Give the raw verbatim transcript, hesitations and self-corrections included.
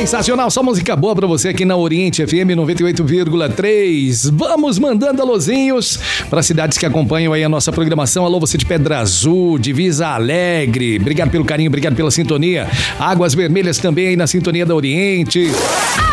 Sensacional, só música boa pra você aqui na Oriente F M noventa e oito vírgula três. Vamos mandando alôzinhos para cidades que acompanham aí a nossa programação. Alô, você de Pedra Azul, Divisa Alegre. Obrigado pelo carinho, obrigado pela sintonia. Águas Vermelhas também aí na sintonia da Oriente.